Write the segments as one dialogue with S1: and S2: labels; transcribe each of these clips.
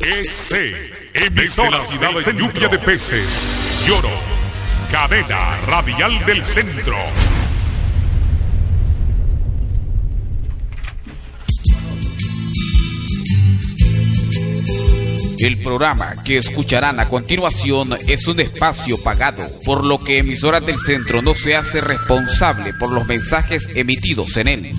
S1: Emisora Ciudad de Lluvia de Peces, Lloro, cadena radial del centro.
S2: El programa que escucharán a continuación es un espacio pagado, por lo que Emisoras del Centro no se hace responsable por los mensajes emitidos en él.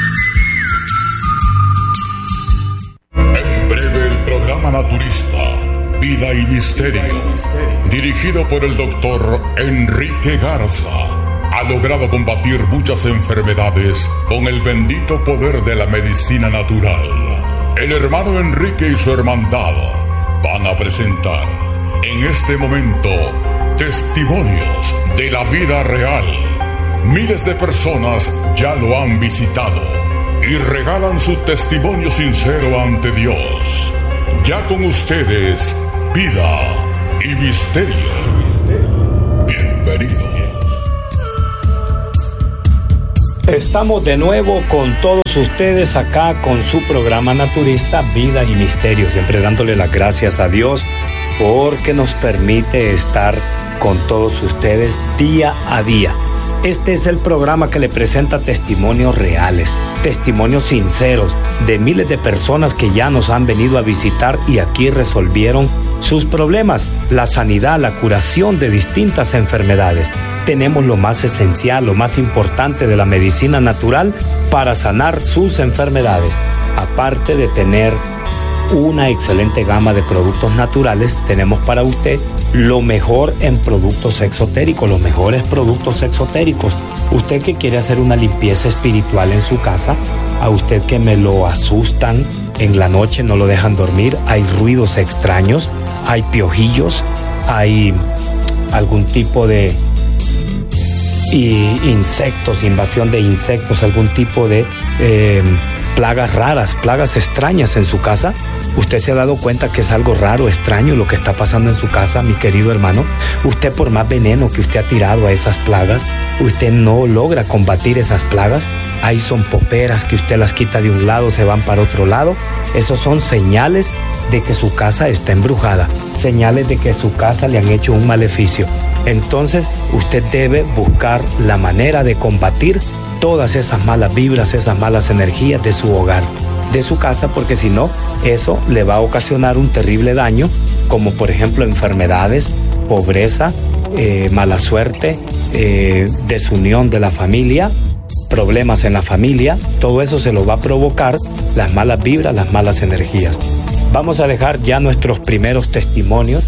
S3: En breve el programa naturista, Vida y Misterio, dirigido por el doctor Enrique Garza, ha logrado combatir muchas enfermedades con el bendito poder de la medicina natural. El hermano Enrique y su hermandad van a presentar en este momento testimonios de la vida real. Miles de personas ya lo han visitado y regalan su testimonio sincero ante Dios. Ya con ustedes, Vida y Misterio. Bienvenidos.
S4: Estamos de nuevo con todos ustedes acá con su programa naturista Vida y Misterio, siempre dándole las gracias a Dios porque nos permite estar con todos ustedes día a día. Este es el programa que le presenta testimonios reales, testimonios sinceros de miles de personas que ya nos han venido a visitar y aquí resolvieron sus problemas, la sanidad, la curación de distintas enfermedades. Tenemos lo más esencial, lo más importante de la medicina natural para sanar sus enfermedades. Aparte de tener una excelente gama de productos naturales, tenemos para usted lo mejor en productos exotéricos, los mejores productos exotéricos. Usted que quiere hacer una limpieza espiritual en su casa, a usted que me lo asustan en la noche, no lo dejan dormir, hay ruidos extraños, hay piojillos, hay algún tipo de insectos, invasión de insectos, algún tipo de plagas raras, plagas extrañas en su casa. Usted se ha dado cuenta que es algo raro, extraño lo que está pasando en su casa, mi querido hermano. Usted, por más veneno que usted ha tirado a esas plagas, usted no logra combatir esas plagas. Ahí son poperas que usted las quita de un lado, se van para otro lado. Esos son señales de que su casa está embrujada, señales de que a su casa le han hecho un maleficio. Entonces, usted debe buscar la manera de combatir todas esas malas vibras, esas malas energías de su hogar, de su casa, porque si no, eso le va a ocasionar un terrible daño, como por ejemplo enfermedades, pobreza, mala suerte, desunión de la familia, problemas en la familia. Todo eso se lo va a provocar las malas vibras, las malas energías. Vamos a dejar ya nuestros primeros testimonios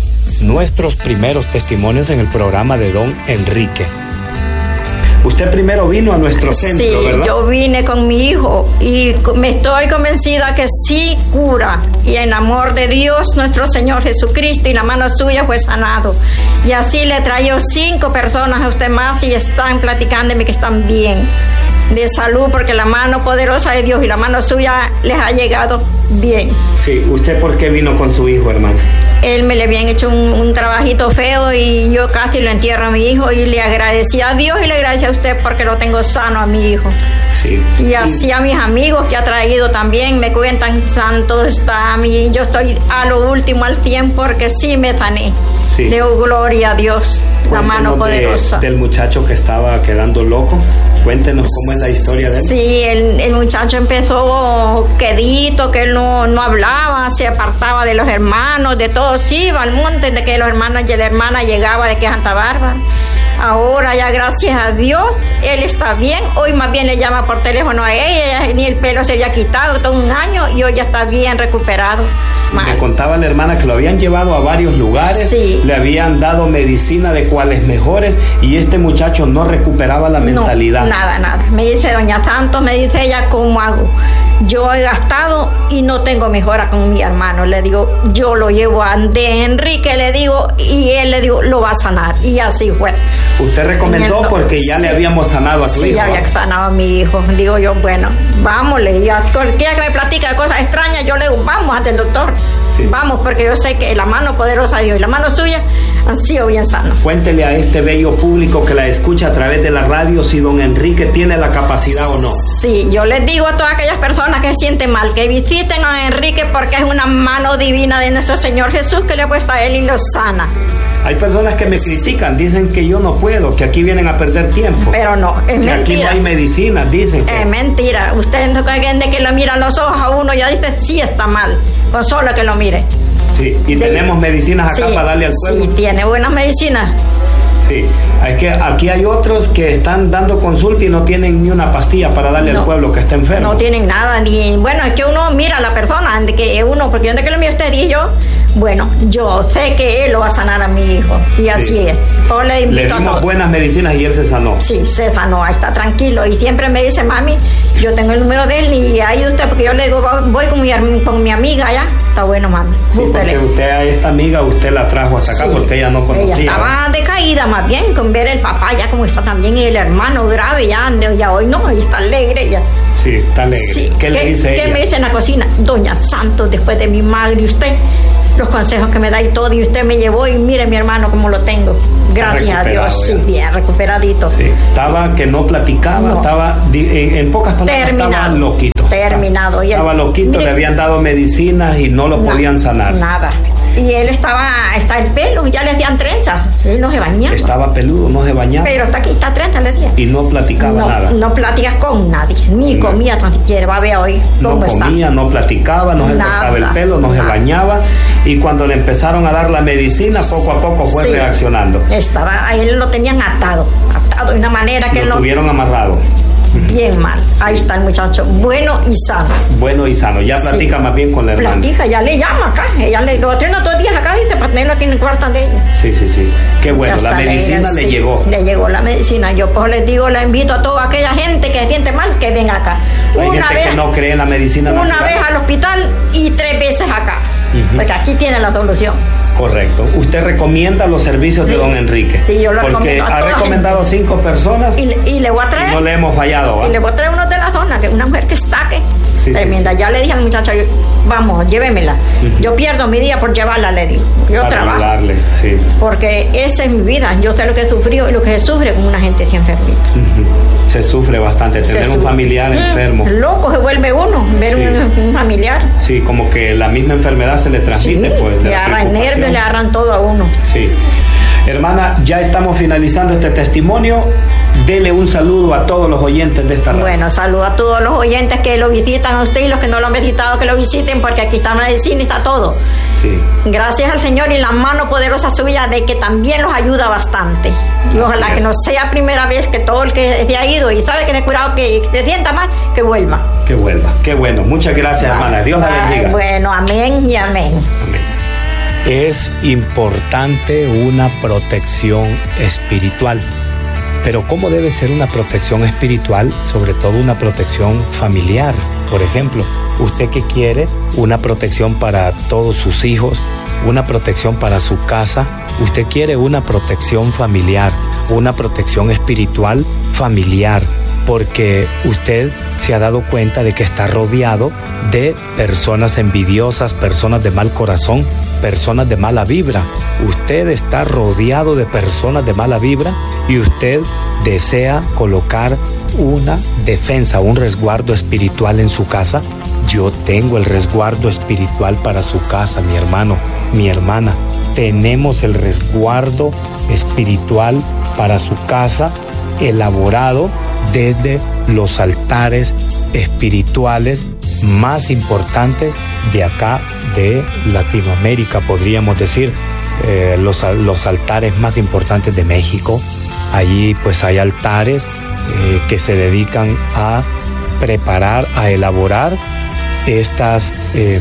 S4: en el programa de Don Enrique. Usted primero vino a nuestro centro,
S5: sí,
S4: ¿verdad?
S5: Yo vine con mi hijo y me estoy convencida que sí cura. Y en amor de Dios, nuestro Señor Jesucristo, y la mano suya fue sanado. Y así le traigo 5 personas a usted más y están platicándome que están bien de salud, porque la mano poderosa de Dios y la mano suya les ha llegado bien.
S4: Sí, ¿usted por qué vino con su hijo, hermano?
S5: Él me le habían hecho un trabajito feo y yo casi lo entierro a mi hijo, y le agradecí a Dios y le agradecí a usted porque lo tengo sano a mi hijo.
S4: Sí.
S5: Y así a mis amigos que ha traído también me cuentan, santo está a mí. Yo estoy a lo último al tiempo porque sí me sané.
S4: Sí.
S5: Le doy gloria a Dios, la mano poderosa.
S4: Del muchacho que estaba quedando loco. Cuéntenos cómo es la historia de él.
S5: Sí, el muchacho empezó quedito, que él no hablaba, se apartaba de los hermanos, de todos, sí, iba al monte, de que los hermanos y la hermana llegaba de que Santa Bárbara. Ahora ya gracias a Dios, él está bien. Hoy más bien le llama por teléfono a ella, ni el pelo se había quitado todo un año y hoy ya está bien recuperado.
S4: Me contaba la hermana que lo habían llevado a varios lugares,
S5: sí,
S4: le habían dado medicina de cuáles mejores y este muchacho no recuperaba la mentalidad.
S5: Nada. Me dice doña Santos, me dice ella, ¿cómo hago? Yo he gastado y no tengo mejora con mi hermano. Le digo, yo lo llevo a de Enrique, le digo, y él le digo, lo va a sanar. Y así fue.
S4: Usted recomendó porque ya le habíamos sanado a su hijo.
S5: Sí, ya había sanado a mi hijo. Digo yo, bueno, vámonos. Y cualquiera que me platica de cosas extrañas, yo le digo, vamos ante el doctor. Sí. Vamos, porque yo sé que la mano poderosa de Dios y la mano suya han sido bien sanos.
S4: Cuéntele a este bello público que la escucha a través de la radio si don Enrique tiene la capacidad o no.
S5: Sí, yo les digo a todas aquellas personas que se sienten mal, que visiten a Enrique porque es una mano divina de nuestro Señor Jesús que le ha puesto a él y lo sana.
S4: Hay personas que me critican, dicen que yo no puedo, que aquí vienen a perder tiempo.
S5: Pero no, es mentira.
S4: Aquí no hay medicinas, dicen.
S5: Es mentira. Usted no de que le mira los ojos a uno ya dice, sí está mal, con solo que lo mire.
S4: Sí, y tenemos medicinas acá para darle al pueblo.
S5: Sí, tiene buenas medicinas.
S4: Sí, es que aquí hay otros que están dando consulta y no tienen ni una pastilla para darle al pueblo que está enfermo.
S5: No tienen nada, ni bueno, es que uno mira a la persona, porque yo de que lo miro usted y yo, bueno, yo sé que él lo va a sanar a mi hijo, y así es. Yo le
S4: dimos buenas medicinas y él se sanó.
S5: Sí, se sanó, ahí está tranquilo, y siempre me dice, mami, yo tengo el número de él, y ahí usted, porque yo le digo, voy con mi amiga allá, está bueno, mami.
S4: Sí, porque usted a esta amiga, usted la trajo hasta acá porque ella no conocía.
S5: Ella estaba decaída, más bien, con ver el papá ya como está también, y el hermano grave, ya hoy no, y está alegre ya.
S4: Sí, está alegre. Sí. ¿Qué le dice ella?
S5: ¿Qué me dice en la cocina? Doña Santos, después de mi madre, y usted, los consejos que me da y todo, y usted me llevó, y mire mi hermano cómo lo tengo. Gracias a Dios, sí, bien recuperadito.
S4: Sí. Estaba que no platicaba, estaba, en pocas palabras, estaba loquito.
S5: Terminado.
S4: Estaba loquito, mire, le habían dado medicinas y no lo podían sanar.
S5: Nada. Y él está el pelo, ya le hacían trenzas, él no se bañaba.
S4: Estaba peludo, no se bañaba.
S5: Pero está aquí, está trenza, le decía.
S4: Y no platicaba nada.
S5: No platicas con nadie, ni comía tan siquiera, va a ver hoy cómo está.
S4: No comía, no platicaba, no se cortaba el pelo, no se bañaba. Y cuando le empezaron a dar la medicina, poco a poco fue reaccionando.
S5: A él lo tenían atado de una manera que
S4: lo tuvieron amarrado.
S5: Bien mal. Ahí está el muchacho, bueno y sano.
S4: Bueno y sano. Ya platica más bien con la hermana.
S5: Platica, ya le llama acá. Ella lo tiene todos los días acá, dice, para tenerlo aquí en el cuarto de ella.
S4: Sí. Qué bueno, la medicina le llegó.
S5: Le llegó la medicina. Yo pues les digo, la invito a toda aquella gente que se siente mal, que venga acá.
S4: Hay gente que no cree en la medicina natural.
S5: Una vez al hospital y 3 veces acá. Porque aquí tiene la solución.
S4: Correcto. ¿Usted recomienda los servicios de don Enrique?
S5: Sí, yo lo
S4: recomiendo. Porque ha recomendado 5 personas
S5: y le voy a traer.
S4: Y no le hemos fallado. ¿Va?
S5: Y le voy a traer uno de la zona, que una mujer que está tremenda. Sí. Ya le dije al muchacho, vamos, llévemela. Yo pierdo mi día por llevarla, le digo. Yo
S4: para
S5: trabajo.
S4: Ayudarle, sí.
S5: Porque esa es mi vida. Yo sé lo que he sufrido y lo que se sufre con una gente así enfermita.
S4: Se sufre bastante tener un familiar enfermo.
S5: Loco se vuelve uno, ver un familiar.
S4: Sí, como que la misma enfermedad se le transmite.
S5: Sí,
S4: pues,
S5: le agarran nervios, le agarran todo a uno.
S4: Sí. Hermana, ya estamos finalizando este testimonio. Dele un saludo a todos los oyentes de esta radio.
S5: Bueno, saludo a todos los oyentes que lo visitan a usted y los que no lo han visitado que lo visiten, porque aquí está medicina y está todo.
S4: Sí.
S5: Gracias al Señor y la mano poderosa suya de que también los ayuda bastante. Y ojalá que no sea primera vez que todo el que se ha ido y sabe que se ha curado, que se sienta mal, que vuelva.
S4: Que vuelva. Qué bueno. Muchas gracias, hermana. Dios la bendiga.
S5: Bueno, amén y amén.
S4: Es importante una protección espiritual. Pero ¿cómo debe ser una protección espiritual? Sobre todo una protección familiar. Por ejemplo, usted que quiere una protección para todos sus hijos, una protección para su casa, usted quiere una protección familiar, una protección espiritual familiar, porque usted se ha dado cuenta de que está rodeado de personas envidiosas, personas de mal corazón, personas de mala vibra. Usted está rodeado de personas de mala vibra y usted desea colocar una defensa, un resguardo espiritual en su casa. Yo tengo el resguardo espiritual para su casa, mi hermano, mi hermana. Tenemos el resguardo espiritual para su casa elaborado desde los altares espirituales más importantes de acá de Latinoamérica, podríamos decir, los altares más importantes de México. Allí pues hay altares que se dedican a preparar, a elaborar estas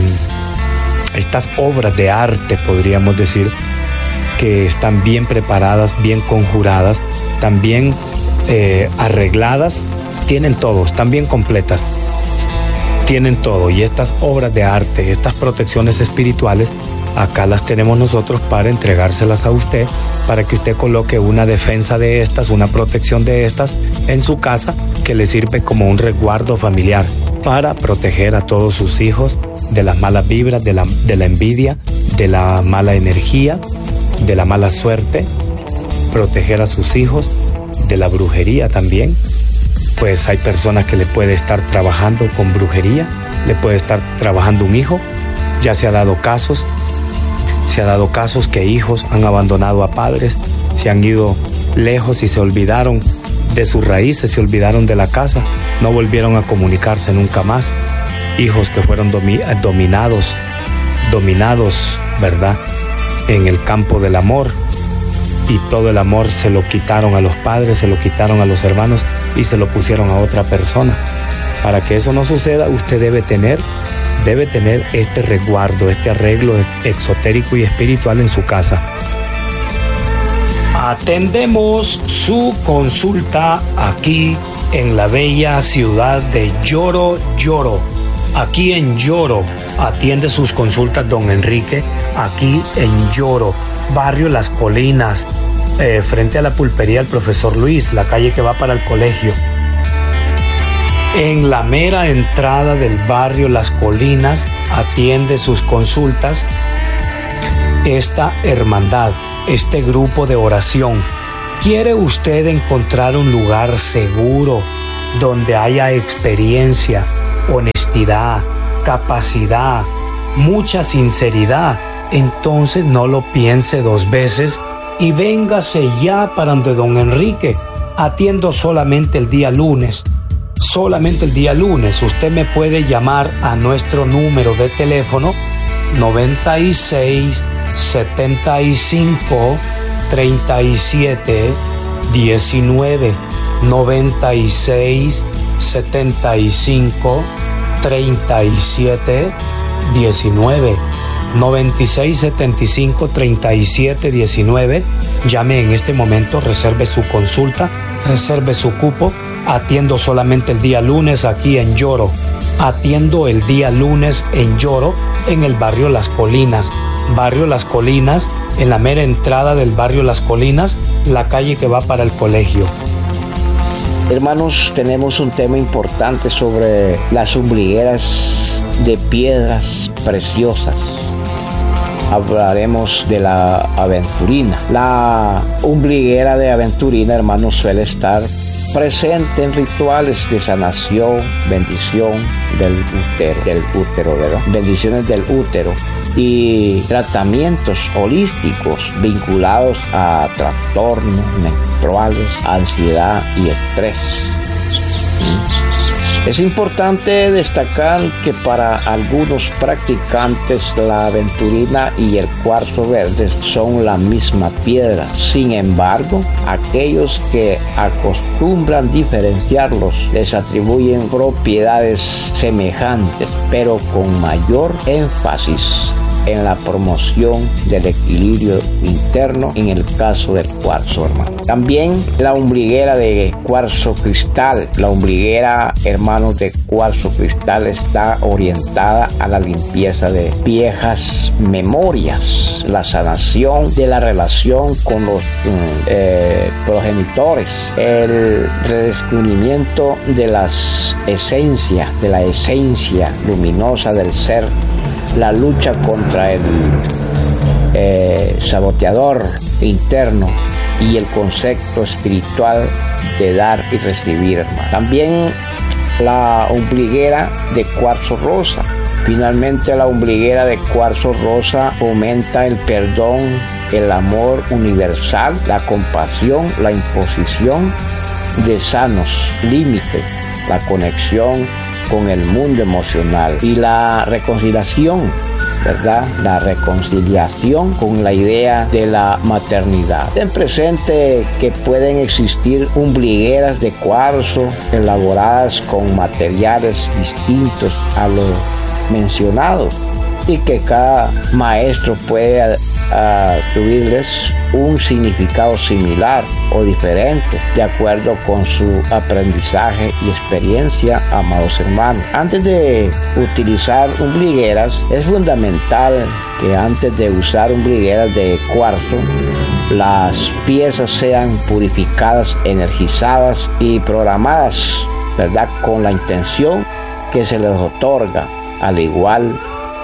S4: obras de arte, podríamos decir, que están bien preparadas, bien conjuradas, también arregladas, tienen todo, están bien completas, tienen todo. Y estas obras de arte, estas protecciones espirituales, acá las tenemos nosotros para entregárselas a usted, para que usted coloque una defensa de estas, una protección de estas en su casa, que le sirve como un resguardo familiar para proteger a todos sus hijos de las malas vibras, de la envidia, de la mala energía, de la mala suerte, proteger a sus hijos, de la brujería también. Pues hay personas que le puede estar trabajando con brujería, le puede estar trabajando un hijo. Ya se ha dado casos que hijos han abandonado a padres, se han ido lejos y se olvidaron de sus raíces, se olvidaron de la casa, no volvieron a comunicarse nunca más. Hijos que fueron dominados, ¿verdad?, en el campo del amor, y todo el amor se lo quitaron a los padres, se lo quitaron a los hermanos y se lo pusieron a otra persona. Para que eso no suceda, usted debe tener este resguardo, este arreglo exotérico y espiritual en su casa. Atendemos su consulta aquí en la bella ciudad de Lloro. Aquí en Lloro atiende sus consultas don Enrique, aquí en Lloro, barrio Las Colinas, frente a la pulpería del profesor Luis, la calle que va para el colegio. En la mera entrada del barrio Las Colinas atiende sus consultas esta hermandad, este grupo de oración. ¿Quiere usted encontrar un lugar seguro donde haya experiencia, honestidad, capacidad, mucha sinceridad? Entonces no lo piense dos veces y véngase ya para donde don Enrique. Atiendo solamente el día lunes. Solamente el día lunes. Usted me puede llamar a nuestro número de teléfono 96 75 37 19 96 75 37 19 96 75 37 19. Llame en este momento, reserve su consulta, reserve su cupo. Atiendo solamente el día lunes aquí en Lloro. Atiendo el día lunes en Lloro, en el barrio Las Colinas. Barrio Las Colinas, en la mera entrada del barrio Las Colinas, la calle que va para el colegio.
S6: Hermanos, tenemos un tema importante sobre las ombligueras de piedras preciosas. Hablaremos de la aventurina. La ombliguera de aventurina, hermanos, suele estar presente en rituales de sanación, bendición del útero, ¿verdad? Bendiciones del útero y tratamientos holísticos vinculados a trastornos menstruales, ansiedad y estrés. Es importante destacar que para algunos practicantes la aventurina y el cuarzo verde son la misma piedra. Sin embargo, aquellos que acostumbran diferenciarlos les atribuyen propiedades semejantes, pero con mayor énfasis en la promoción del equilibrio interno en el caso del cuarzo, hermano. También la ombliguera de cuarzo cristal. La ombliguera, hermanos, de cuarzo cristal está orientada a la limpieza de viejas memorias, la sanación de la relación con los progenitores, el redescubrimiento de las esencias, de la esencia luminosa del ser, la lucha contra el saboteador interno y el concepto espiritual de dar y recibir, hermano. También la ombliguera de cuarzo rosa. Finalmente, la ombliguera de cuarzo rosa fomenta el perdón, el amor universal, la compasión, la imposición de sanos límites, la conexión con el mundo emocional y la reconciliación, ¿verdad? La reconciliación con la idea de la maternidad. Ten presente que pueden existir ombligueras de cuarzo elaboradas con materiales distintos a lo mencionado y que cada maestro puede atribuirles un significado similar o diferente de acuerdo con su aprendizaje y experiencia, amados hermanos. Antes de utilizar ombligueras, es fundamental que antes de usar ombligueras de cuarzo, las piezas sean purificadas, energizadas y programadas, ¿verdad?, con la intención que se les otorga, al igual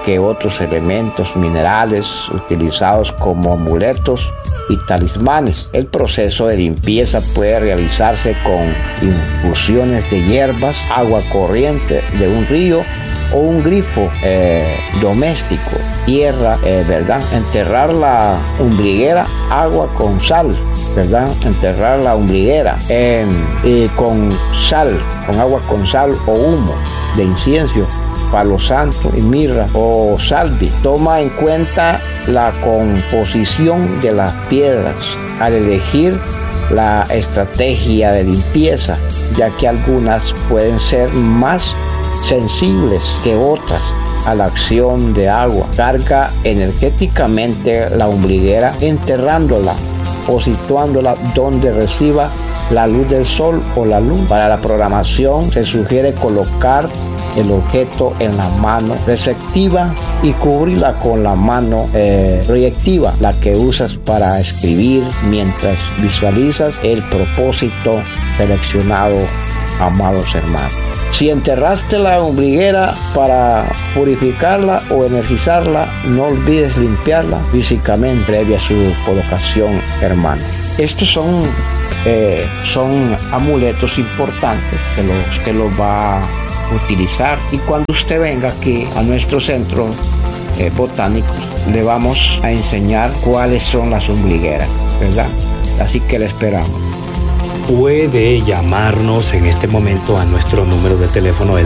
S6: que otros elementos minerales utilizados como amuletos y talismanes. El proceso de limpieza puede realizarse con infusiones de hierbas, agua corriente de un río o un grifo doméstico, tierra, ¿verdad? Enterrar la umbriguera, agua con sal, ¿verdad? Enterrar la umbriguera con sal, con agua con sal o humo de incienso, palo santo y mirra o salvia. Toma en cuenta la composición de las piedras al elegir la estrategia de limpieza, ya que algunas pueden ser más sensibles que otras a la acción de agua. Carga energéticamente la umbriguera enterrándola o situándola donde reciba la luz del sol o la luz. Para la programación se sugiere colocar el objeto en la mano receptiva y cubrirla con la mano proyectiva, la que usas para escribir mientras visualizas el propósito seleccionado, amados hermanos. Si enterraste la umbriguera para purificarla o energizarla, no olvides limpiarla físicamente previa a su colocación, hermano. Estos son amuletos importantes que usted los va a utilizar, y cuando usted venga aquí a nuestro centro botánico le vamos a enseñar cuáles son las umbrigueras, ¿verdad? Así que le esperamos.
S4: Puede llamarnos en este momento a nuestro número de teléfono, el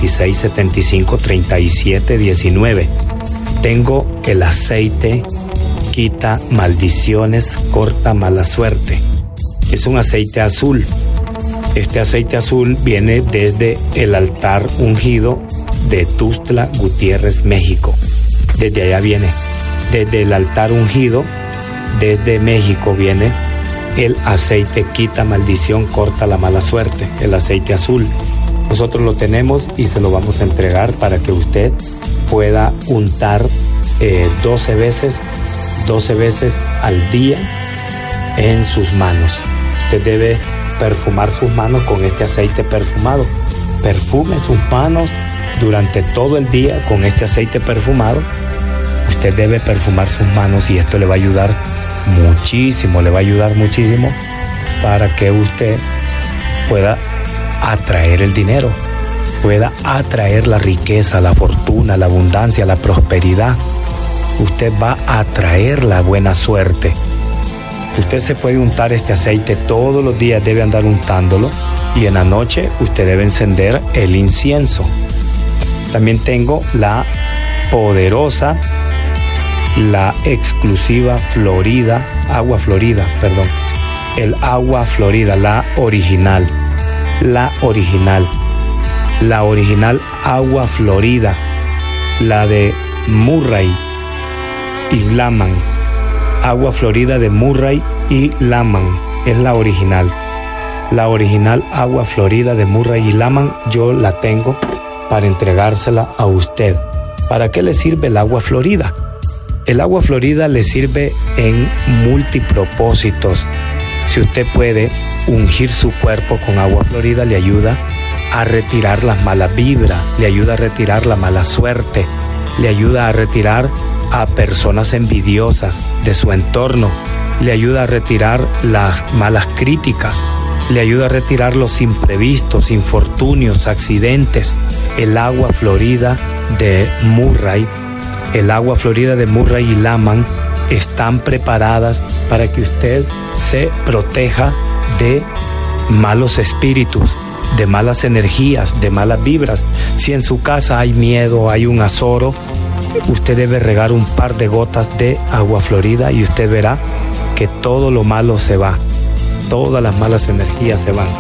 S4: 9675-3719. Tengo el aceite quita maldiciones, corta mala suerte. Es un aceite azul. Este aceite azul viene desde el altar ungido de Tuxtla Gutiérrez, México. Desde allá viene. Desde el altar ungido, desde México viene el aceite quita maldición, corta la mala suerte, el aceite azul. Nosotros lo tenemos y se lo vamos a entregar para que usted pueda untar 12 veces al día en sus manos. Usted debe perfumar sus manos con este aceite perfumado. Perfume sus manos durante todo el día con este aceite perfumado. Usted debe perfumar sus manos y esto le va a ayudar muchísimo, para que usted pueda atraer el dinero, pueda atraer la riqueza, la fortuna, la abundancia, la prosperidad. Usted va a atraer la buena suerte. Usted se puede untar este aceite todos los días, debe andar untándolo, y en la noche usted debe encender el incienso. También tengo la poderosa, la exclusiva agua florida, el agua florida, la original agua florida, la de Murray y Laman, agua florida de Murray y Laman, es la original agua florida de Murray y Laman. Yo la tengo para entregársela a usted. ¿Para qué le sirve el agua florida? El agua florida le sirve en multipropósitos. Si usted puede ungir su cuerpo con agua florida, le ayuda a retirar las malas vibras, le ayuda a retirar la mala suerte, le ayuda a retirar a personas envidiosas de su entorno, le ayuda a retirar las malas críticas, le ayuda a retirar los imprevistos, infortunios, accidentes. El agua florida de Murray, el agua florida de Murray y Laman están preparadas para que usted se proteja de malos espíritus, de malas energías, de malas vibras. Si en su casa hay miedo, hay un azoro, usted debe regar un par de gotas de agua florida y usted verá que todo lo malo se va, todas las malas energías se van.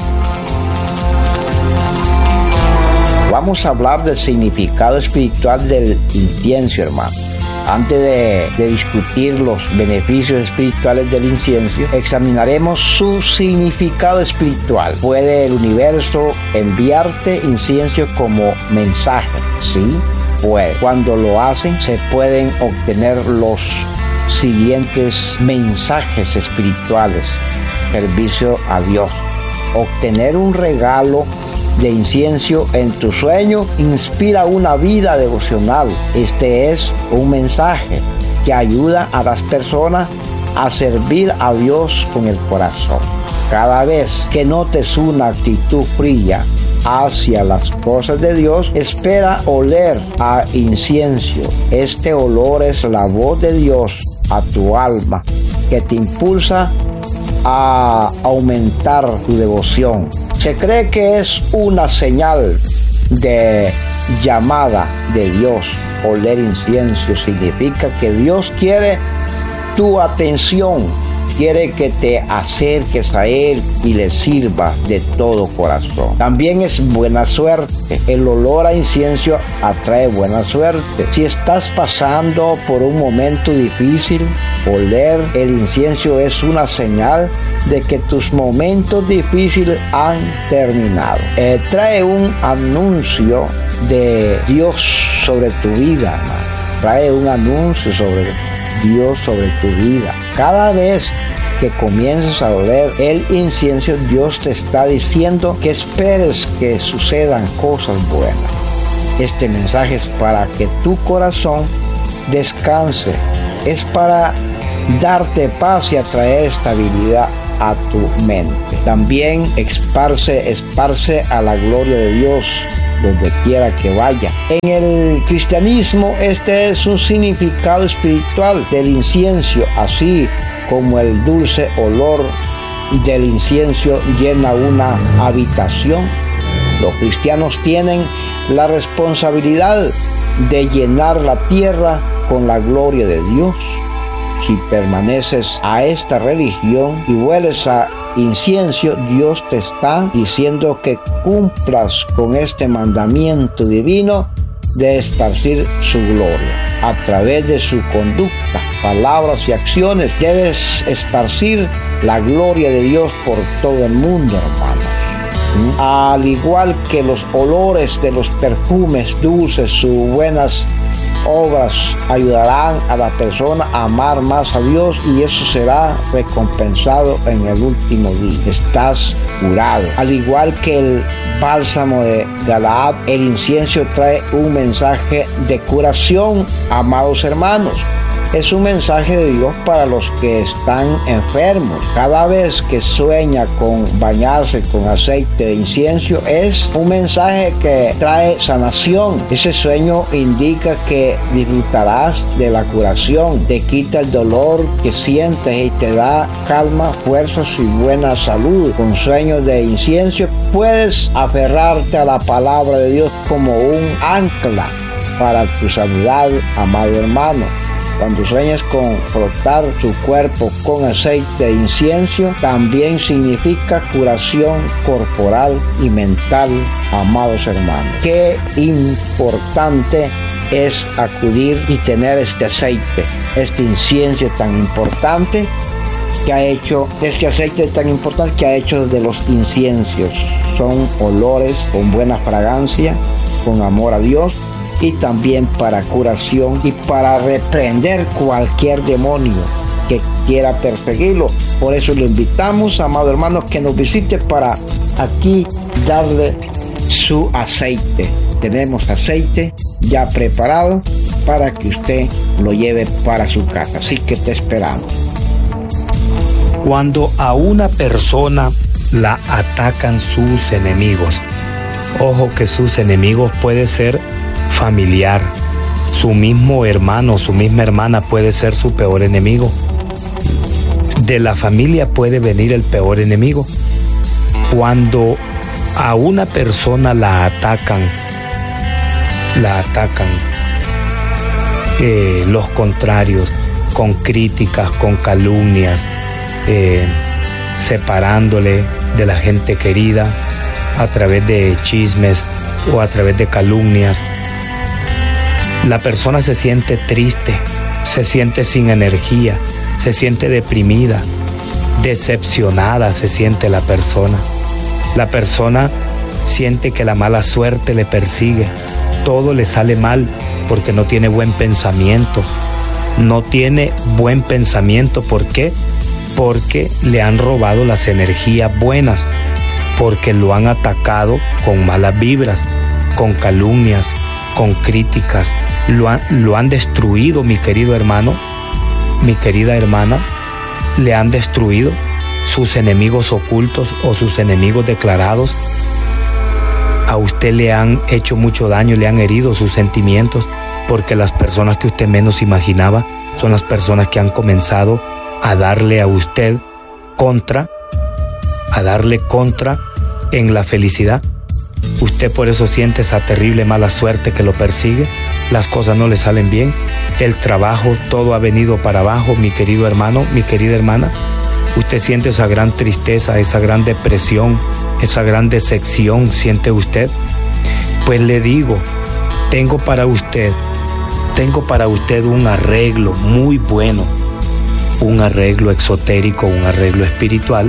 S6: Vamos a hablar del significado espiritual del incienso, hermano. Antes de discutir los beneficios espirituales del incienso, examinaremos su significado espiritual. ¿Puede el universo enviarte incienso como mensaje? Sí, puede. Cuando lo hacen, se pueden obtener los siguientes mensajes espirituales. Servicio a Dios. Obtener un regalo de incienso en tu sueño, inspira una vida devocional. Este es un mensaje que ayuda a las personas a servir a Dios con el corazón. Cada vez que notes una actitud fría hacia las cosas de Dios, espera oler a incienso. Este olor es la voz de Dios a tu alma que te impulsa a aumentar tu devoción. Se cree que es una señal de llamada de Dios. Oler incienso significa que Dios quiere tu atención, quiere que te acerques a Él y le sirvas de todo corazón. También es buena suerte. El olor a incienso atrae buena suerte. Si estás pasando por un momento difícil, oler el incienso es una señal de que tus momentos difíciles han terminado. Trae un anuncio de Dios sobre tu vida, hermano. Trae un anuncio sobre Dios sobre tu vida. Cada vez que comiences a oler el incienso, Dios te está diciendo que esperes que sucedan cosas buenas. Este mensaje es para que tu corazón descanse, es para darte paz y atraer estabilidad a tu mente. También esparce a la gloria de Dios donde quiera que vaya. En el cristianismo, este es un significado espiritual del incienso, así como el dulce olor del incienso llena una habitación. Los cristianos tienen la responsabilidad de llenar la tierra con la gloria de Dios. Si permaneces a esta religión y hueles a incienso, Dios te está diciendo que cumplas con este mandamiento divino de esparcir su gloria. A través de su conducta, palabras y acciones, debes esparcir la gloria de Dios por todo el mundo, hermanos. Al igual que los olores de los perfumes dulces, sus buenas obras ayudarán a la persona a amar más a Dios, y eso será recompensado en el último día. Estás curado. Al igual que el bálsamo de Galaad, el incienso trae un mensaje de curación, amados hermanos. Es un mensaje de Dios para los que están enfermos. Cada vez que sueña con bañarse con aceite de incienso, es un mensaje que trae sanación. Ese sueño indica que disfrutarás de la curación, te quita el dolor que sientes y te da calma, fuerzas y buena salud. Con sueños de incienso puedes aferrarte a la palabra de Dios como un ancla para tu sanidad, amado hermano. Cuando sueñes con frotar tu cuerpo con aceite de incienso, también significa curación corporal y mental, amados hermanos. Qué importante es acudir y tener este aceite, este incienso tan importante que ha hecho, este aceite tan importante que ha hecho de los inciensos. Son olores con buena fragancia, con amor a Dios, y también para curación y para reprender cualquier demonio que quiera perseguirlo. Por eso lo invitamos, amado hermano, que nos visite para aquí darle su aceite. Tenemos aceite ya preparado para que usted lo lleve para su casa, así que te esperamos.
S4: Cuando a una persona la atacan sus enemigos, ojo que sus enemigos puede ser familiar, su mismo hermano, su misma hermana puede ser su peor enemigo. De la familia puede venir el peor enemigo. Cuando a una persona la atacan los contrarios, con críticas, con calumnias, separándole de la gente querida a través de chismes o a través de calumnias, la persona se siente triste, se siente sin energía, se siente deprimida, decepcionada se siente la persona. La persona siente que la mala suerte le persigue, todo le sale mal porque no tiene buen pensamiento. No tiene buen pensamiento, ¿por qué? Porque le han robado las energías buenas, porque lo han atacado con malas vibras, con calumnias, con críticas. Lo han destruido, mi querido hermano, mi querida hermana. Le han destruido sus enemigos ocultos o sus enemigos declarados. A usted le han hecho mucho daño, le han herido sus sentimientos, porque las personas que usted menos imaginaba son las personas que han comenzado a darle a usted contra en la felicidad. Usted por eso siente esa terrible mala suerte que lo persigue. Las cosas no le salen bien, el trabajo, todo ha venido para abajo, mi querido hermano, mi querida hermana. Usted siente esa gran tristeza, esa gran depresión, esa gran decepción, ¿siente usted? Pues le digo, tengo para usted un arreglo muy bueno, un arreglo exotérico, un arreglo espiritual.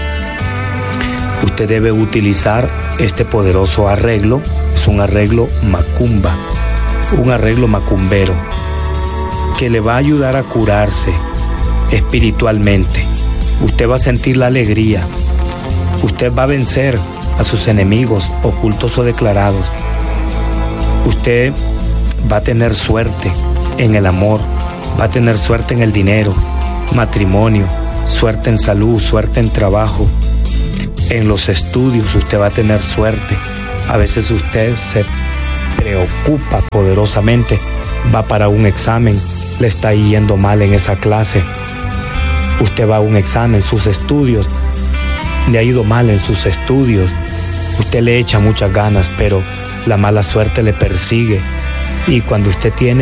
S4: Usted debe utilizar este poderoso arreglo. Es un arreglo macumba, un arreglo macumbero, que le va a ayudar a curarse espiritualmente. Usted va a sentir la alegría. Usted va a vencer a sus enemigos ocultos o declarados. Usted va a tener suerte en el amor, va a tener suerte en el dinero, matrimonio, suerte en salud, suerte en trabajo, en los estudios. Usted va a tener suerte. A veces usted se preocupa poderosamente, va para un examen, le está yendo mal en esa clase. Usted va a un examen, sus estudios, le ha ido mal en sus estudios. Usted le echa muchas ganas, pero la mala suerte le persigue. Y cuando usted tiene